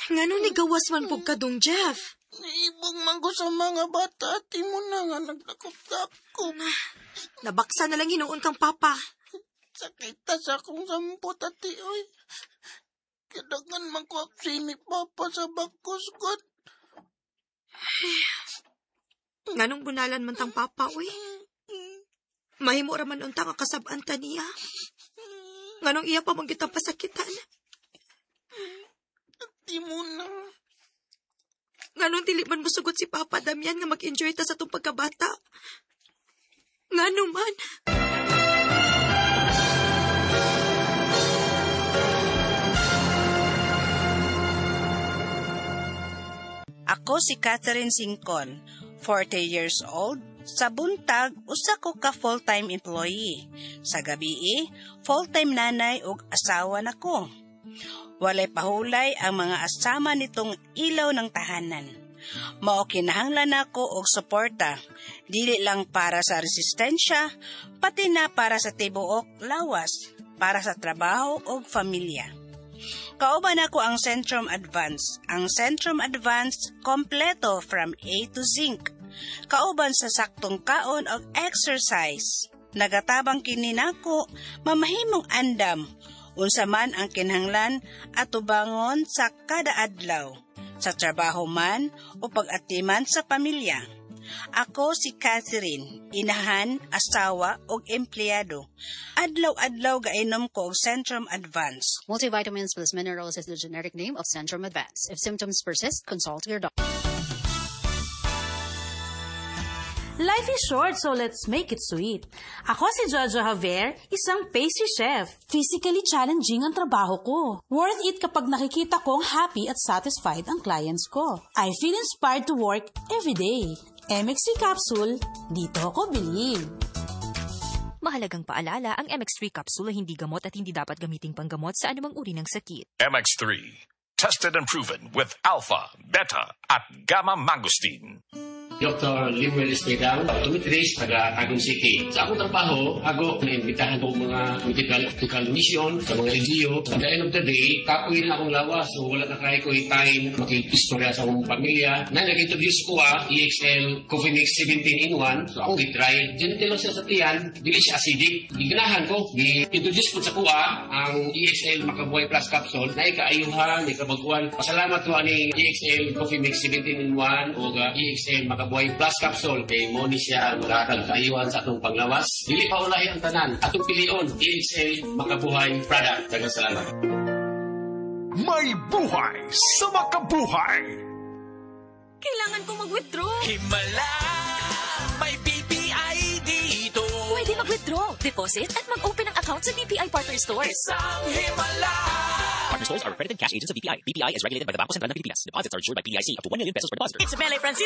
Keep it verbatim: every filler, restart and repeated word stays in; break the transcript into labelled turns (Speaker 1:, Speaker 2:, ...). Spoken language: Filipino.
Speaker 1: Ngano ni gawas man pug kadong Jeff?
Speaker 2: Ibog man ko sa mga bata, ati mo na nga naglakop-lakop.
Speaker 1: Nabaksa na lang hinuon kang papa.
Speaker 2: Sakit ta sa akong sampot, ati, oy. Kadagan man ko ni papa sa bakos ko.
Speaker 1: Nganong bunalan man tang papa, oy? Mahimo ra man unta ka kasab-an ta niya. Nganong iya pa mong kitang pasakitan?
Speaker 2: Ati mo na.
Speaker 1: Nganong dili man musugot si Papa Damian nga mag-enjoy ta sa itong pagkabata? Ngano man?
Speaker 3: Ako si Catherine Singcon, forty years old. Sa buntag, usa ko ka full-time employee. Sa gabii, full-time nanay ug asawa nako. Walay pahulay ang mga asama nitong ilaw ng tahanan. Mao kinahanglan nako og suporta, dili lang para sa resistensya, pati na para sa tibuok lawas, para sa trabaho ug pamilya. Kauban ako ang Centrum Advance. Ang Centrum Advance kompleto from A to Zinc. Kauban sa saktong kaon og exercise. Nagatabang kini nako mamahimong andam. Unsa man ang kinahanglan atubangon sa kada adlaw, sa trabaho man o pag-atiman sa pamilya. Ako si Catherine, inahan, asawa ug empleyado. Adlaw-adlaw gainom ko og Centrum Advance.
Speaker 4: Multivitamins plus minerals is the generic name of Centrum Advance. If symptoms persist, consult your doctor.
Speaker 5: Life is short, so let's make it sweet. Ako si Jojo Javier, isang pastry chef. Physically challenging ang trabaho ko. Worth it kapag nakikita kong happy at satisfied ang clients ko. I feel inspired to work every day. M X three Capsule, dito ako bilib.
Speaker 6: Mahalagang paalala, ang M X three Capsule ay hindi gamot at hindi dapat gamiting panggamot sa anumang uri ng sakit.
Speaker 7: M X three, tested and proven with alpha, beta, at gamma mangosteen.
Speaker 8: Doctor Limuel Espedal, optometrist, taga Tagum City. Sa akong trabaho, ako naimbitahan ko mga medical, medical mission sa mga L G U. At the end of the day, kapoy na akong lawas, so wala na kaya ko yung time makikistorya sa akong pamilya. Na nag-introduce ko ah, E X L Coffee Mix seventeen in one. So akong gitry. Diyan lang siya sa tiyan, dili siya acidic. Giganahan ko, gi-introduce ko sa kuha ang E X L Makabuhay Plus Capsule na ikaayuhan, ikabaguan. Pasalamat ko ani E X L Coffee Mix seventeen in one o E X L Makabuhay Buhay Plus Capsule kay mo ni siya magkakag kaayuhan sa atong panglawas. Dili pa ulahi ang tanan. Atong pilion, E X L Makabuhay Product. Daghang salamat.
Speaker 7: May buhay sa makabuhay.
Speaker 1: Kailangan ko mag-withdraw.
Speaker 9: Himala, may B P I dito.
Speaker 6: Pwede mag-withdraw, deposit, at mag-open ng account sa B P I Partner Stores.
Speaker 9: Isang himala.
Speaker 10: Partner Stores are accredited cash agents of B P I. B P I is regulated by the Bangko Sentral ng Pilipinas. Deposits are insured by P D I C up to one million pesos per depositor.
Speaker 9: It's Mele Francisco.